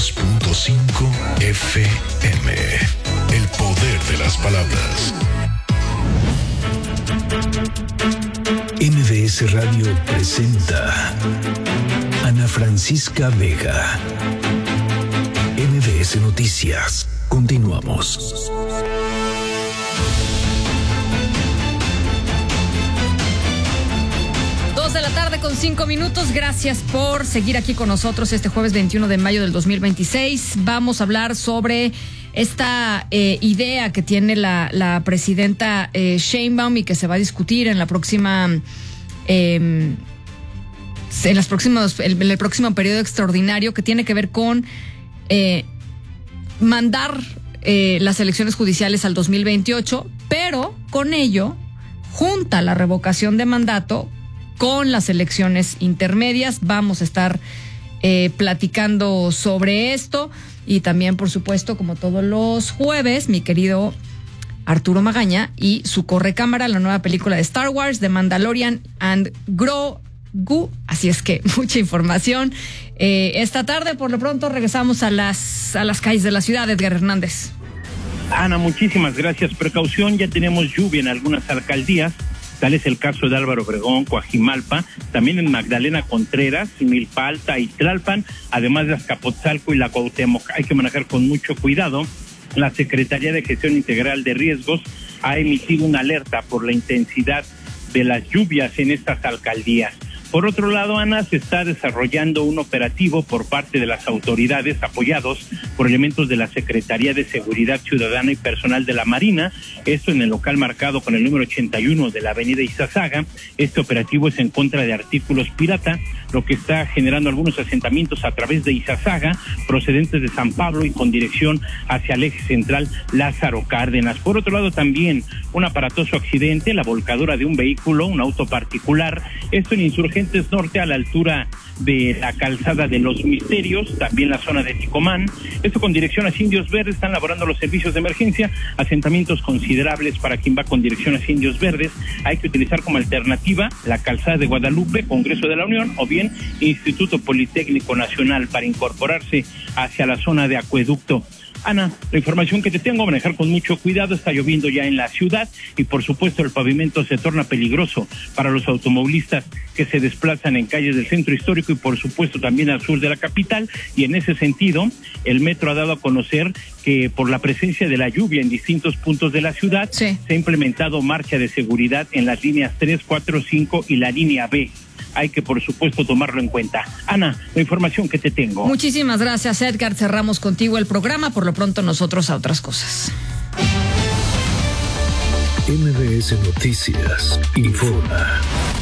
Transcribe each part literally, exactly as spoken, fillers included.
dos punto cinco F M. El poder de las palabras. M B S Radio presenta Ana Francisca Vega. M B S Noticias. Continuamos. Dos de la tarde con cinco minutos. Gracias por seguir aquí con nosotros este jueves veintiuno de mayo del dos mil veintiséis. Vamos a hablar sobre esta eh, idea que tiene la, la presidenta eh, Sheinbaum y que se va a discutir en la próxima eh, en las próximas en el próximo periodo extraordinario, que tiene que ver con eh, mandar eh, las elecciones judiciales al dos mil veintiocho, pero con ello junta la revocación de mandato con las elecciones intermedias. Vamos a estar eh, platicando sobre esto y también, por supuesto, como todos los jueves, mi querido Arturo Magaña y su correcámara, la nueva película de Star Wars, The Mandalorian and Grogu. Así es que mucha información. Eh, esta tarde, por lo pronto, regresamos a las, a las calles de la ciudad. Edgar Hernández. Ana, muchísimas gracias. Precaución, ya tenemos lluvia en algunas alcaldías. Tal es el caso de Álvaro Obregón, Coajimalpa, también en Magdalena Contreras, Milpa Alta y Tlalpan, además de Azcapotzalco y la Cuauhtémoc. Hay que manejar con mucho cuidado. La Secretaría de Gestión Integral de Riesgos ha emitido una alerta por la intensidad de las lluvias en estas alcaldías. Por otro lado, Ana, se está desarrollando un operativo por parte de las autoridades, apoyados por elementos de la Secretaría de Seguridad Ciudadana y personal de la Marina, esto en el local marcado con el número ochenta y uno de la avenida Izazaga. Este operativo es en contra de artículos pirata, lo que está generando algunos asentamientos a través de Izazaga, procedentes de San Pablo y con dirección hacia el eje central Lázaro Cárdenas. Por otro lado, también un aparatoso accidente, la volcadura de un vehículo, un auto particular, esto en Insurgentes Norte, a la altura de la calzada de los Misterios, también la zona de Ticomán, esto con dirección hacia Indios Verdes. Están laborando los servicios de emergencia, asentamientos considerables para quien va con dirección hacia Indios Verdes. Hay que utilizar como alternativa la calzada de Guadalupe, Congreso de la Unión, o bien Instituto Politécnico Nacional para incorporarse hacia la zona de Acueducto. Ana, la información que te tengo, manejar con mucho cuidado. Está lloviendo ya en la ciudad y, por supuesto, el pavimento se torna peligroso para los automovilistas que se desplazan en calles del centro histórico y, por supuesto, también al sur de la capital. Y en ese sentido, el metro ha dado a conocer que por la presencia de la lluvia en distintos puntos de la ciudad, sí, se ha implementado marcha de seguridad en las líneas tres, cuatro, cinco y la línea B. Hay que, por supuesto, tomarlo en cuenta. Ana, la información que te tengo. Muchísimas gracias, Edgar. Cerramos contigo el programa. Por lo pronto, nosotros a otras cosas. M B S Noticias informa.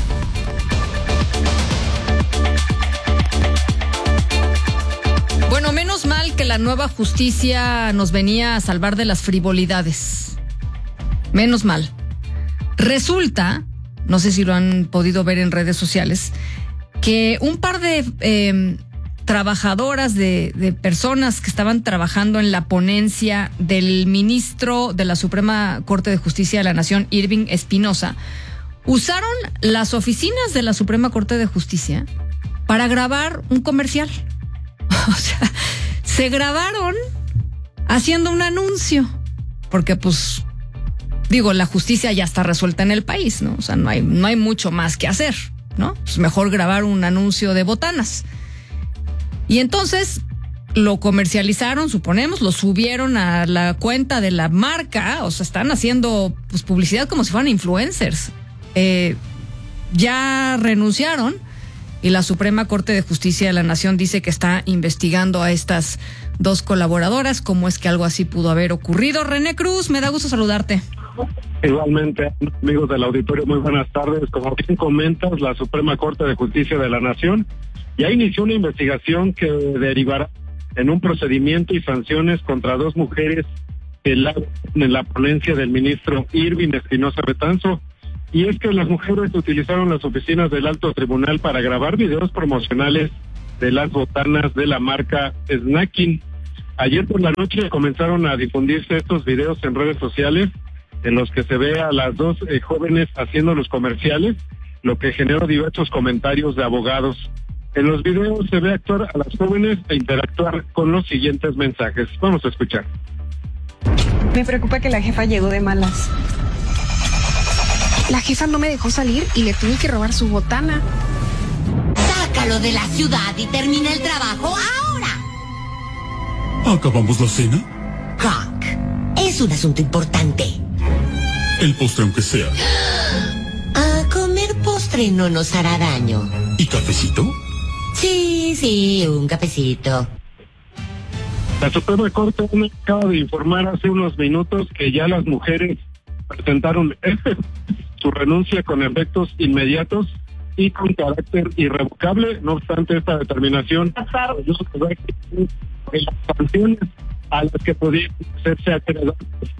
Bueno, menos mal que la nueva justicia nos venía a salvar de las frivolidades. Menos mal. Resulta, no sé si lo han podido ver en redes sociales, que un par de eh, trabajadoras, de, de personas que estaban trabajando en la ponencia del ministro de la Suprema Corte de Justicia de la Nación, Irving Espinosa, usaron las oficinas de la Suprema Corte de Justicia para grabar un comercial. O sea, se grabaron haciendo un anuncio, porque pues... Digo, la justicia ya está resuelta en el país, ¿no? O sea, no hay, no hay mucho más que hacer, ¿no? Pues mejor grabar un anuncio de botanas. Y entonces lo comercializaron, suponemos, lo subieron a la cuenta de la marca, o sea, están haciendo pues publicidad como si fueran influencers. Eh, ya renunciaron y la Suprema Corte de Justicia de la Nación dice que está investigando a estas dos colaboradoras, cómo es que algo así pudo haber ocurrido. René Cruz, me da gusto saludarte. Igualmente, amigos del auditorio, muy buenas tardes. Como bien comentas, la Suprema Corte de Justicia de la Nación ya inició una investigación que derivará en un procedimiento y sanciones contra dos mujeres que la, en la ponencia del ministro Irving Espinosa Betanzo. Y es que las mujeres utilizaron las oficinas del Alto Tribunal para grabar videos promocionales de las botanas de la marca Snacking. Ayer por la noche comenzaron a difundirse estos videos en redes sociales en los que se ve a las dos eh, jóvenes haciendo los comerciales, lo que generó diversos comentarios de abogados. En los videos se ve actuar a las jóvenes e interactuar con los siguientes mensajes. Vamos a escuchar. Me preocupa que la jefa llegó de malas. La jefa no me dejó salir y le tuve que robar su botana. Sácalo de la ciudad y termina el trabajo ahora. ¿Acabamos la cena? Hank, es un asunto importante. El postre aunque sea. A comer postre no nos hará daño. ¿Y cafecito? Sí, sí, un cafecito. La Suprema Corte acaba de informar hace unos minutos que ya las mujeres presentaron su renuncia con efectos inmediatos y con carácter irrevocable. No obstante, esta determinación en las sanciones a las que podía hacerse acreedor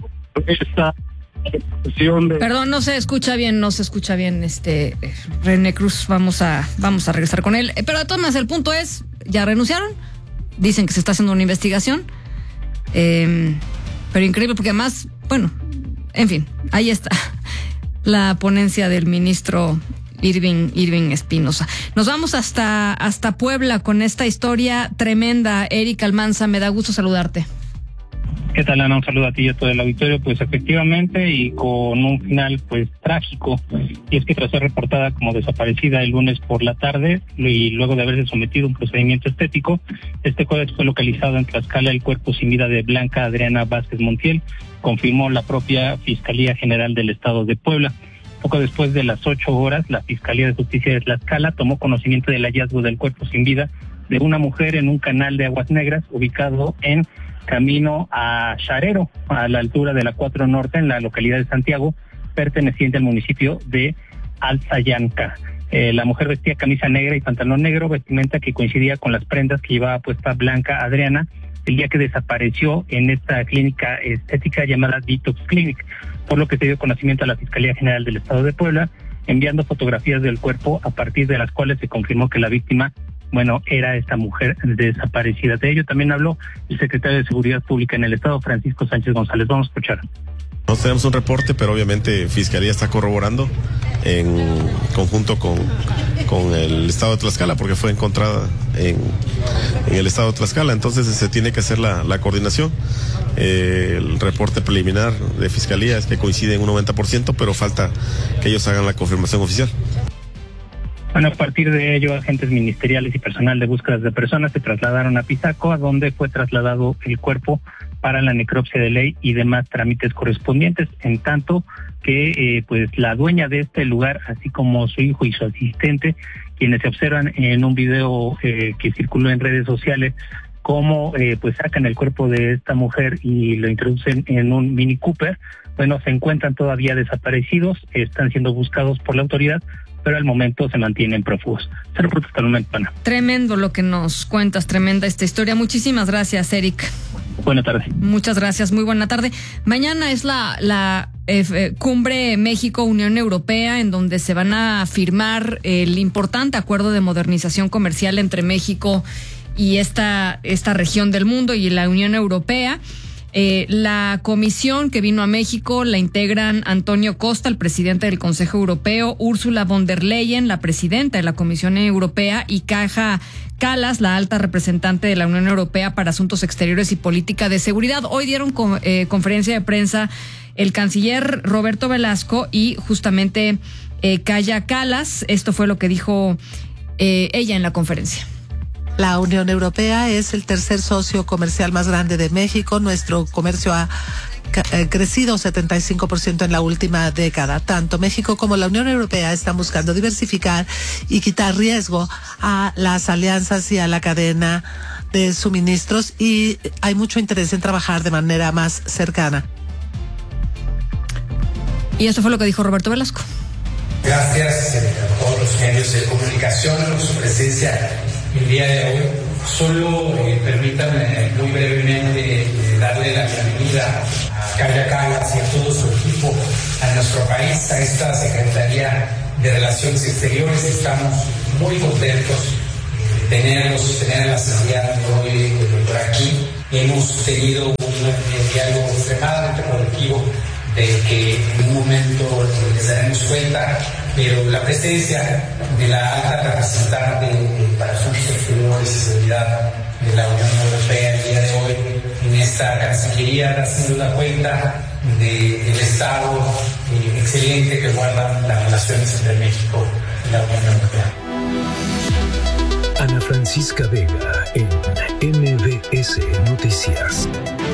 esta expresión de... Perdón, no se escucha bien, no se escucha bien, este René Cruz. Vamos a vamos a regresar con él. Pero de todas maneras, el punto es, ya renunciaron, dicen que se está haciendo una investigación, eh, pero increíble porque además, bueno, en fin, ahí está la ponencia del ministro Irving, Irving Espinosa. Nos vamos hasta, hasta Puebla con esta historia tremenda. Eric Almanza, me da gusto saludarte. ¿Qué tal, Ana? Un saludo a ti y a todo el auditorio. Pues efectivamente, y con un final pues trágico, y es que tras ser reportada como desaparecida el lunes por la tarde y luego de haberse sometido a un procedimiento estético, este jueves fue localizado en Tlaxcala el cuerpo sin vida de Blanca Adriana Vázquez Montiel, confirmó la propia Fiscalía General del Estado de Puebla. Poco después de las ocho horas, la Fiscalía de Justicia de Tlaxcala tomó conocimiento del hallazgo del cuerpo sin vida de una mujer en un canal de aguas negras ubicado en camino a Charero, a la altura de la cuatro Norte, en la localidad de Santiago, perteneciente al municipio de Alzayanca. Eh, la mujer vestía camisa negra y pantalón negro, vestimenta que coincidía con las prendas que llevaba puesta Blanca Adriana el día que desapareció en esta clínica estética llamada Detox Clinic, por lo que se dio conocimiento a la Fiscalía General del Estado de Puebla, enviando fotografías del cuerpo a partir de las cuales se confirmó que la víctima, bueno, era esta mujer desaparecida. De ello también habló el secretario de Seguridad Pública en el Estado, Francisco Sánchez González. Vamos a escuchar. Nosotros tenemos un reporte, pero obviamente Fiscalía está corroborando en conjunto con, con el Estado de Tlaxcala, porque fue encontrada en, en el Estado de Tlaxcala. Entonces se tiene que hacer la, la coordinación. Eh, el reporte preliminar de Fiscalía es que coincide en un noventa por ciento, pero falta que ellos hagan la confirmación oficial. Bueno, a partir de ello, agentes ministeriales y personal de búsquedas de personas se trasladaron a Pisaco, a donde fue trasladado el cuerpo para la necropsia de ley y demás trámites correspondientes, en tanto que eh, pues la dueña de este lugar, así como su hijo y su asistente, quienes se observan en un video eh, que circuló en redes sociales, cómo eh, pues sacan el cuerpo de esta mujer y lo introducen en un Mini Cooper, bueno, se encuentran todavía desaparecidos, están siendo buscados por la autoridad, pero al momento se mantienen prófugos. Se reporta hasta el momento, Ana. Tremendo lo que nos cuentas, tremenda esta historia. Muchísimas gracias, Eric. Buena tarde. Muchas gracias, muy buena tarde. Mañana es la, la eh, cumbre México-Unión Europea, en donde se van a firmar el importante acuerdo de modernización comercial entre México y esta, esta región del mundo y la Unión Europea. Eh, la comisión que vino a México la integran Antonio Costa, el presidente del Consejo Europeo, Ursula von der Leyen, la presidenta de la Comisión Europea, y Kaja Kallas, la alta representante de la Unión Europea para Asuntos Exteriores y Política de Seguridad. Hoy dieron con, eh, conferencia de prensa el canciller Roberto Velasco y justamente eh, Kaja Kallas. Esto fue lo que dijo eh, ella en la conferencia. La Unión Europea es el tercer socio comercial más grande de México. Nuestro comercio ha crecido setenta y cinco por ciento en la última década. Tanto México como la Unión Europea están buscando diversificar y quitar riesgo a las alianzas y a la cadena de suministros, y hay mucho interés en trabajar de manera más cercana. Y esto fue lo que dijo Roberto Velasco. Gracias a todos los medios de comunicación por su presencia el día de hoy. Solo eh, permítanme muy brevemente eh, darle la bienvenida a Kaja Kallas y a todo su equipo a nuestro país, a esta Secretaría de Relaciones Exteriores. Estamos muy contentos de tenerlos, tener la seguridad de hoy eh, por aquí. Hemos tenido un eh, diálogo extremadamente productivo, de que en un momento les daremos cuenta pero la presencia de la alta representante eh, para asuntos exteriores y seguridad de la Unión Europea el día de hoy en esta Cancillería da sin duda cuenta de, del estado eh, excelente que guardan las relaciones entre México y la Unión Europea. Ana Francisca Vega en M B S Noticias.